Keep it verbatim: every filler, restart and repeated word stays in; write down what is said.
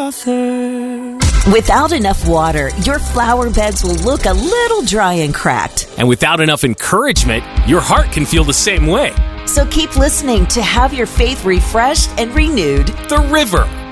author. Without enough water, your flower beds will look a little dry and cracked. And without enough encouragement, your heart can feel the same way. So keep listening to have your faith refreshed and renewed. The River,